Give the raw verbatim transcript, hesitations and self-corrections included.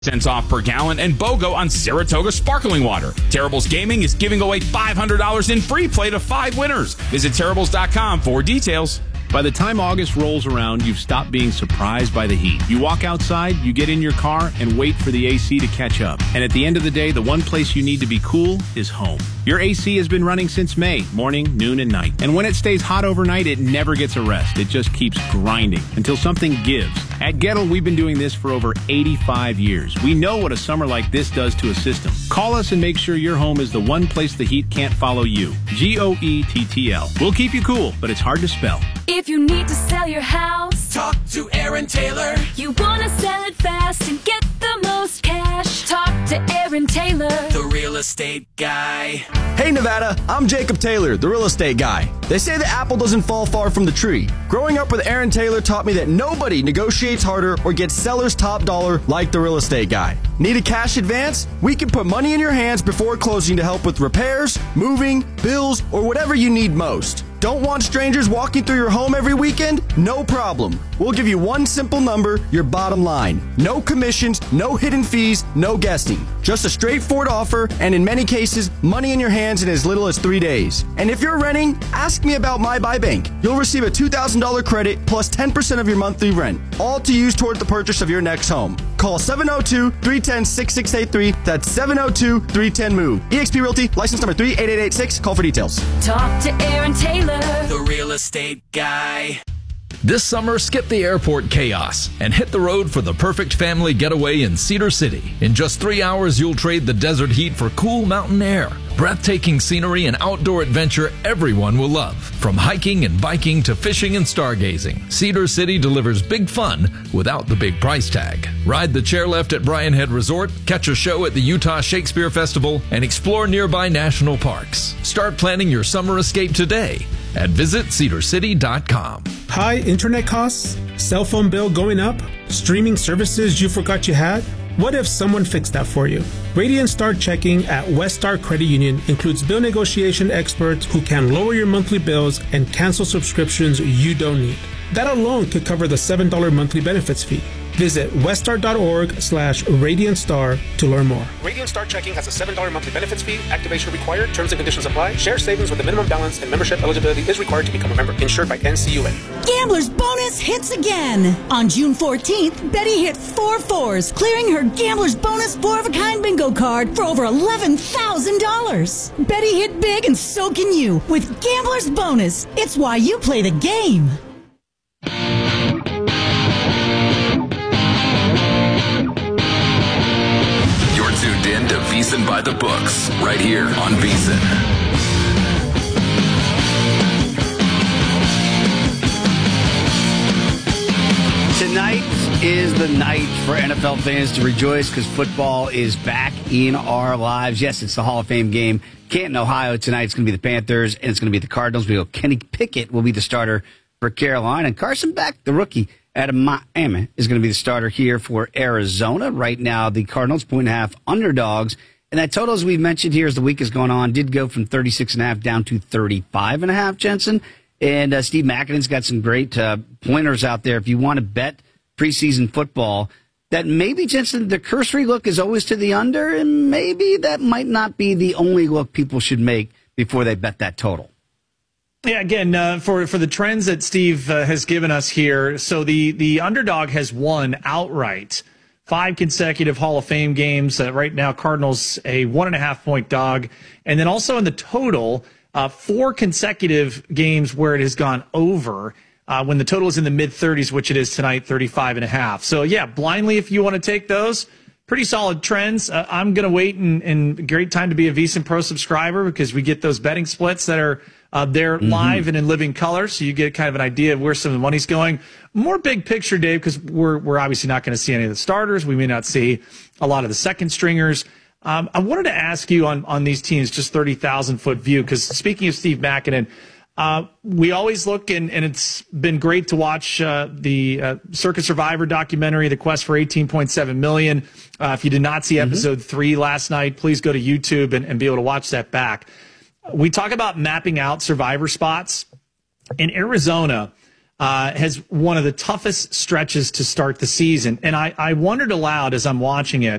cents off per gallon, and BOGO on Saratoga sparkling water. Terribles Gaming is giving away five hundred dollars in free play to five winners. Visit terribles dot com for details. By the time August rolls around, you've stopped being surprised by the heat. You walk outside, you get in your car, and wait for the A C to catch up. And at the end of the day, the one place you need to be cool is home. Your A C has been running since May, morning, noon, and night. And when it stays hot overnight, it never gets a rest. It just keeps grinding until something gives. At Gettle, we've been doing this for over eighty-five years. We know what a summer like this does to a system. Call us and make sure your home is the one place the heat can't follow you. G O E T T L. We'll keep you cool, but it's hard to spell. If you need to sell your house, talk to Aaron Taylor. You want to sell it fast and get the most cash, talk to Aaron Taylor, the real estate guy. Hey Nevada, I'm Jacob Taylor, the real estate guy. They say the apple doesn't fall far from the tree. Growing up with Aaron Taylor taught me that nobody negotiates harder or gets seller's top dollar like the real estate guy. Need a cash advance? We can put money in your hands before closing to help with repairs, moving, bills, or whatever you need most. Don't want strangers walking through your home every weekend? No problem. We'll give you one simple number, your bottom line. No commissions, no hidden fees, no guessing. Just a straightforward offer, and in many cases, money in your hands in as little as three days. And if you're renting, ask me about My Buy Bank. You'll receive a two thousand dollars credit plus ten percent of your monthly rent, all to use toward the purchase of your next home. Call seven oh two, three one oh, six six eight three. That's seven oh two, three one oh, MOVE. eXp Realty, license number three eight eight eight six. Call for details. talk to Aaron Taylor, the real estate guy. This summer, skip the airport chaos and hit the road for the perfect family getaway in Cedar City. In just three hours, you'll trade the desert heat for cool mountain air, breathtaking scenery, and outdoor adventure everyone will love. From hiking and biking to fishing and stargazing, Cedar City delivers big fun without the big price tag. Ride the chairlift at Bryan Head Resort, catch a show at the Utah Shakespeare Festival, and explore nearby national parks. Start planning your summer escape today at visit cedar city dot com. High internet costs? Cell phone bill going up? Streaming services you forgot you had? What if someone fixed that for you? Radiant Star Checking at West Star Credit Union includes bill negotiation experts who can lower your monthly bills and cancel subscriptions you don't need. That alone could cover the seven dollars monthly benefits fee. Visit weststar.org slash Radiant Star to learn more. Radiant Star Checking has a seven dollars monthly benefits fee. Activation required. Terms and conditions apply. Share savings with a minimum balance and membership eligibility is required to become a member. Insured by N C U A. Gambler's Bonus hits again. On June fourteenth, Betty hit four fours, clearing her Gambler's Bonus four-of-a-kind bingo card for over eleven thousand dollars. Betty hit big and so can you with Gambler's Bonus. It's why you play the game. Tuned in to VSiN by the Books, right here on VSiN. Tonight is the night for N F L fans to rejoice because football is back in our lives. Yes, it's the Hall of Fame game. Canton, Ohio tonight. It's going to be the Panthers and it's going to be the Cardinals. We go Kenny Pickett will be the starter for Carolina. And Carson Beck, the rookie out of Miami, is going to be the starter here for Arizona. Right now, the Cardinals, point and a half underdogs. And that total, as we've mentioned here as the week has gone on, did go from thirty-six and a half down to thirty-five and a half, Jensen. And uh, Steve Makinen's got some great uh, pointers out there. If you want to bet preseason football, that maybe, Jensen, the cursory look is always to the under, and maybe that might not be the only look people should make before they bet that total. Yeah, again, uh, for for the trends that Steve uh, has given us here, so the, the underdog has won outright five consecutive Hall of Fame games. Uh, right now, Cardinals a one and a half point dog. And then also in the total, uh, four consecutive games where it has gone over uh, when the total is in the mid-thirties, which it is tonight, thirty-five and a half. So, yeah, blindly, if you want to take those, pretty solid trends. Uh, I'm going to wait, and, and great time to be a VSiN Pro subscriber because we get those betting splits that are Uh, they're mm-hmm. live and in living color, so you get kind of an idea of where some of the money's going. More big picture, Dave, because we're we're obviously not going to see any of the starters. We may not see a lot of the second stringers. Um, I wanted to ask you on, on these teams, just thirty thousand foot view, because speaking of Steve Makinen, uh, we always look, and, and it's been great to watch uh, the uh, Circus Survivor documentary, The Quest for eighteen point seven million. Uh, if you did not see episode mm-hmm. three last night, please go to YouTube and, and be able to watch that back. We talk about mapping out survivor spots. In Arizona, uh, has one of the toughest stretches to start the season. And I, I wondered aloud as I'm watching it,